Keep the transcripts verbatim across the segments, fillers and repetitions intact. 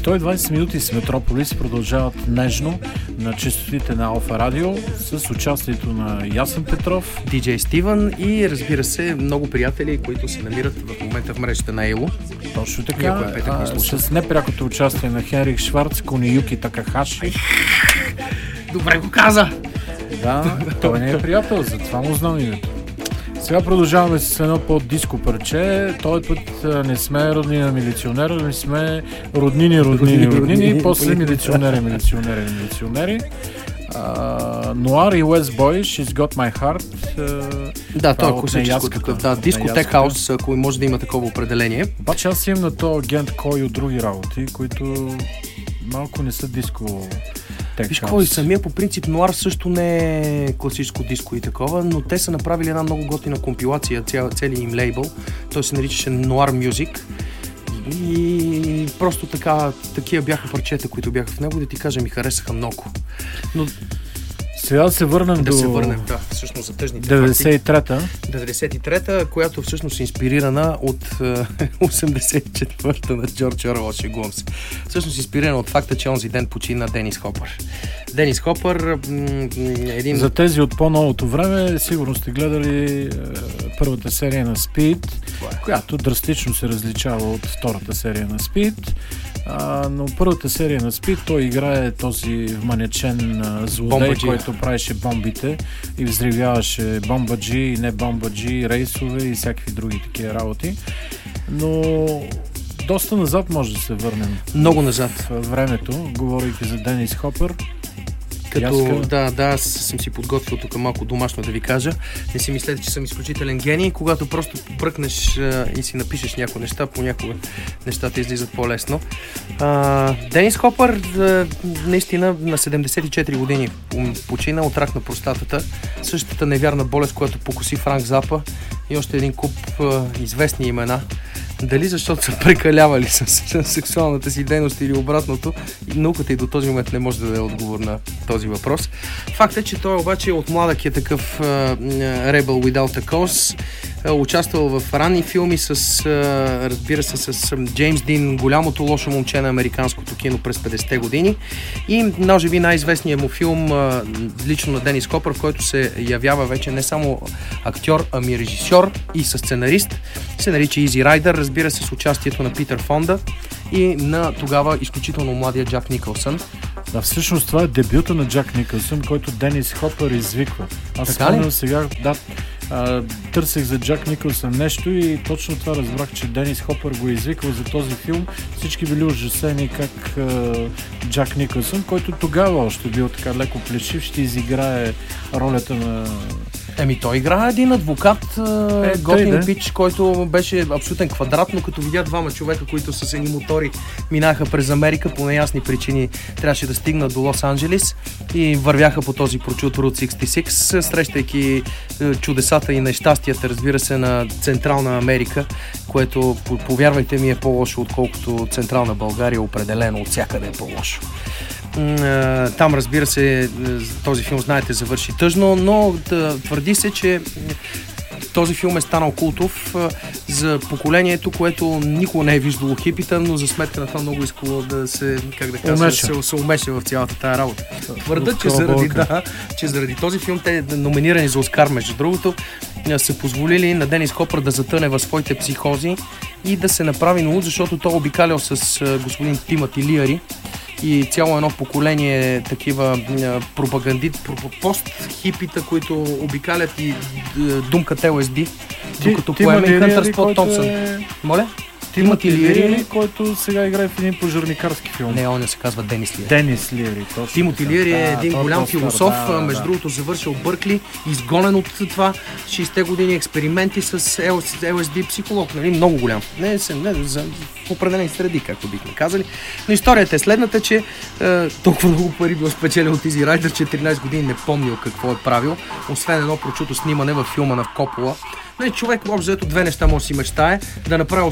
сто и двадесет минути с Метрополис продължават нежно на честотите на Алфа Радио с участието на Ясен Петров, диджей Стивън и разбира се много приятели, които се намират в момента в мрежата на Ело. Точно така, а, с непрякото участие на Хенрих Шварц, Куниюки Такахаши. Добре го каза! Да, той не е приятел, затова му знам името. Сега продължаваме с едно по-диско парче. Този път не сме роднина милиционера, не сме роднини, роднини, роднини, и после милиционери, милиционери, милиционери. Нуар и West Boy, She's Got My Heart. Uh, да, той е класическо такъв. Да, диско Tech House, ако може да има такова определение. Обаче аз имам на то агент Кой от други работи, които малко не са диско. Виж какво, и самия по принцип Нуар също не е класическо диско и такова, но те са направили една много готина компилация, ця, целият им лейбъл, той се наричаше Noir Music и просто така, такива бяха парчета, които бяха в него, да ти кажа, ми харесаха много. Но сега да се върнем да до... се върнем, да, всъщност за тъжните деветдесет и трета. деветдесет и трета, която всъщност е инспирирана от осемдесет и четвърта на Джордж Оруел, шегувам се. Всъщност инспирирана от факта, че онзи ден почина Денис Хопър. Денис Хопър един... За тези от по-новото време, сигурно сте гледали е, първата серия на Speed, която драстично се различава от втората серия на Speed. А, но първата серия на Speed той играе този вманячен а, злодей, бомбаджи, който правеше бомбите и взривяваше бомбаджи и не бомбаджи, рейсове и всякакви други такива работи. Но доста назад може да се върнем. Много назад. В времето, говорейки за Денис Хопър. Като, да, да, аз съм си подготвил тук малко домашно да ви кажа. Не си мислете, че съм изключителен гений. Когато просто бръкнеш а, и си напишеш някои неща, понякога нещата излизат по-лесно. А, Денис Хопър а, наистина на седемдесет и четири години почина от рак на простатата. Същата невярна болест, която покоси Франк Запа и още един куп а, известни имена. Дали защото са прекалявали с, с сексуалната си дейност или обратното, науката и до този момент не може да даде отговор на този въпрос. Факт е, че той обаче от младък е такъв uh, Rebel Without a Cause, uh, участвал в ранни филми с, uh, разбира се, с Джеймс Дин, голямото лошо момче на американското кино през петдесетте години и може би най-известният му филм uh, лично на Денис Хопър, в който се явява вече не само актьор, ами режисьор и със сценарист, се нарича Easy Rider, разбира се, с участието на Питър Фонда и на тогава изключително младия Джак Никълсън. Да, всъщност това е дебюта на Джак Никълсън, който Денис Хопър извиква. Аз спомням сега, да, а, търсех за Джак Никълсън нещо и точно това разбрах, че Денис Хопър го е извиквал за този филм. Всички били ужасени как а, Джак Никълсън, който тогава още бил така леко плешив, ще изиграе ролята на... Еми, той играе един адвокат, е, готин да. Пич, който беше абсолютен квадрат, но като видя двама човека, които с едни мотори минаха през Америка, по неясни причини трябваше да стигнат до Лос-Анджелис и вървяха по този прочут Route шейсет и шест, срещайки чудесата и нещастията, разбира се, на Централна Америка, което, повярвайте ми, е по-лошо, отколкото Централна България, определено от всякъде е по-лошо. Там, разбира се, този филм, знаете, завърши тъжно, но твърди се, че този филм е станал култов за поколението, което никога не е виждало хипита, но за сметка на това много искало да се, как да кажа, се, се умеше в цялата тая работа. Твърда, че заради, да, че заради този филм те номинирани за Оскар, между другото, са позволили на Денис Хопър да затъне в своите психози и да се направи нулут, защото той обикалял с господин Тимати Лиари и цяло едно поколение такива пропагандит, пост-хипита, които обикалят и думкат Ел Ес Ди, докато поеме и Хънтър Спот Томпсън. Е... Моля? Тимати Лиари, който сега играе в един пожарникарски филм. Не, он се казва Денис Лиари. Денис Лиари, точно. Тимати Лиари е един да, голям философ, да, да, между другото завършил Бъркли, изгонен от това, шейсетте години експерименти с Ел Ес Ди, психолог, нали, много голям. Не, не за определени среди, както бихме казали. Но историята е следната, че е, толкова много пари бил спечелил от Easy Rider, че тринайсет години не помнил какво е правил, освен едно прочуто снимане във филма на Копола. Човек, общо взето, две неща може да си мечтае: да направи успешен филм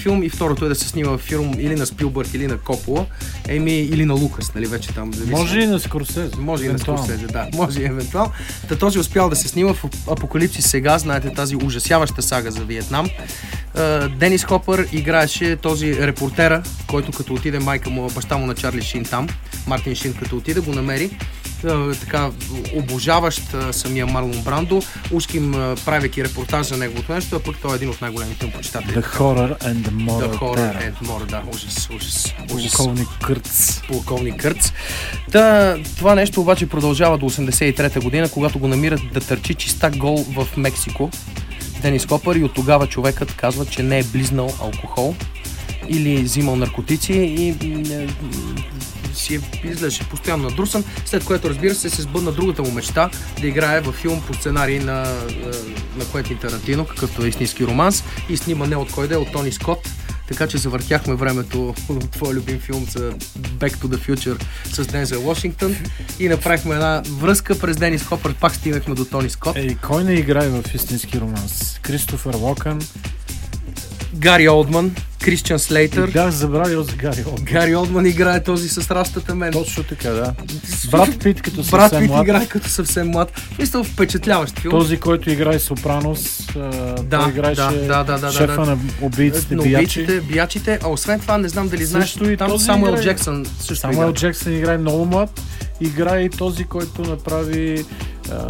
филм и второто е да се снима филм или на Спилбърг, или на Копола, еми, или на Лукас, нали, вече там. Да може и на Скорсезе. Може и на Скорсезе, да. Може и евентуално. Та този успял да се снима в Апокалипсис сега, знаете, тази ужасяваща сага за Виетнам. Денис Хопър играеше този репортера, който като отиде майка му, баща му на Чарли Шин там, Мартин Шин като отиде, го намери, така обожаващ самия Марлон Брандо, ушким правейки репортаж за неговото нещо, а пък той е един от най-големите му почитатели. The Horror and the Moral The Horror and More, да, ужас, ужас, ужас. Полковник Кърц. Полковник Кърц. Та, това нещо обаче продължава до осемдесет и трета година, когато го намират да търчи чистак гол в Мексико. Денис Хопър, и от тогава човекът казва, че не е близнал алкохол или взимал наркотици и е, си е изглеждаше постоянно надрусан, след което, разбира се, се сбъдна другата му мечта да играе във филм по сценарий на, на Куентин Тарантино, какъвто е истински романс, и снима не от кой да е, от Тони Скот. Така че завъртяхме времето от твой любим филм за Back to the Future с Дензел Вашингтон и направихме една връзка през Денис Хопър, пак стигнахме до Тони Скот. Ей, кой не играе в истински романс? Кристофър Уокън, Гари Олдман, Кристиан Слейтър. Бях забравил за Гари Олдман. Гари Олдман играе този с растата мен. Точно така, да. Брат Пит като съвсем Брат Пит млад. играе като съвсем млад. Мисля, впечатляващ филм. Този, който играе Сопранос, да, той играеше да, да, да, шефа да, да. на убийците, на биячи. убийците, биячите. А освен това, не знам дали знаеш, също и там Самуел играе. Джексън също Самуел играе. Джексън играе много млад. Играе и този, който направи а,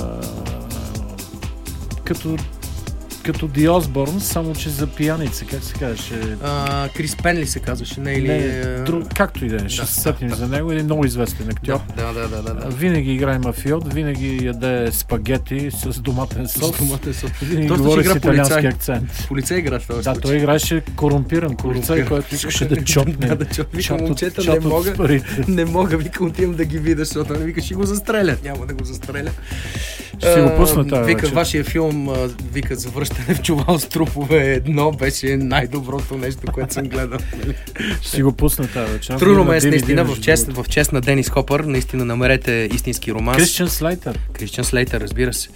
като като Ди Осборн, само че за пияница, как се казваше? А, Крис Пенли се казваше, не или... Не, друг, както и да е, ще се сетим да, за него, един много известен актьор. Да, да, да, да, да. Винаги играе мафиот, винаги яде спагети с доматен сос. С доматен сос. Винаги Той говори с италиански полицай. акцент. Полицай игра в този Да, случай. той играеше корумпиран полицай, който искаше да чопне. Да, да чопне. Вика, чат от- момчета, чат не от мога, парите. не мога, вика, отивам да ги видя, защото не вика, ще го застрелят. Няма да го застрелят. Ще си го пусна тази Вика, вечер. вашия филм, а, вика, за връщане в чувал с трупове едно, беше най-доброто нещо, което съм гледал. Ще си го пусна тази вечер. True Има Romance, ди ви ди, наистина, в между чест, другото. в чест на Денис Хопър, наистина намерете истински романс. Кристиан Слейтър. Кристиан Слейтър, разбира се.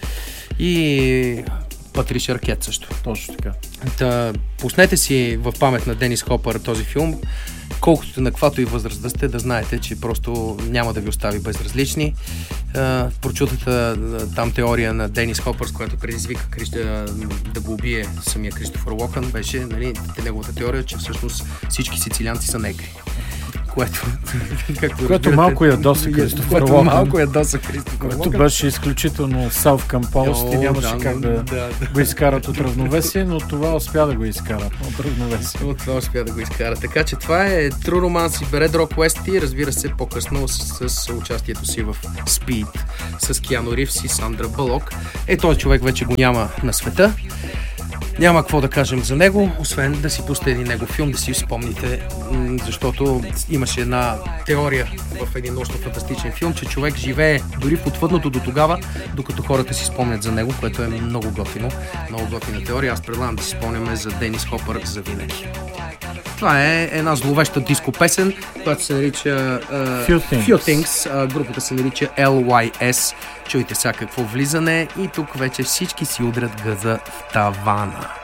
И Патриша Аркет също. Точно така. Та, пуснете си в памет на Денис Хопър този филм, колкото на каквато и възраст да сте, да знаете, че просто няма да ви остави безразлични. А, прочутата там теория на Денис Хопър, с която предизвика Крища да го убие самия Кристофър Уокън, беше, нали, неговата теория, че всъщност всички сицилианци са негри. Което, както Което разбирате, малко ядоса Кристофър което Уокън. малко ядоса Кристофър Което Уокън. беше изключително self-composed и нямаше как да, да, да. го изкарат от равновесие, но това успя да го изкара от равновесие. От това успя да го изкара. Така че това е True Romance и Bad Rock West и разбира се по-късно с, с участието си в Speed с Киану Ривз и Сандра Бълок. Е, този човек вече го няма на света. Няма какво да кажем за него, освен да си пусте един негов филм, да си спомните, м, защото имаше една теория в един научно-фантастичен филм, че човек живее дори подвъдното до тогава, докато хората си спомнят за него, което е много готино, много готина теория. Аз предлагам да си спомняме за Денис Хопър за винаги. Това е една зловеща диско песен, която се нарича uh, Few Things. Few Things. Uh, групата се нарича Ел Уай Ес. Чуйте сега какво влизане и тук вече всички си удрят гъза в тавана.